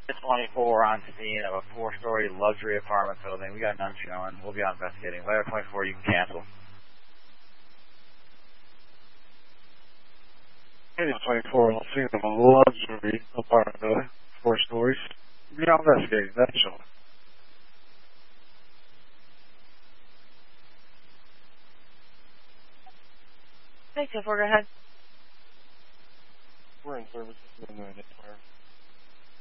24 on scene of a 4-story luxury apartment building. We got none showing. We'll be on investigating. Layer 24, you can cancel. Radio 24 on scene of a luxury apartment building, 4 stories. We'll be on investigating. That's showing. Thanks, 4, go ahead. We're in service. This is the fire.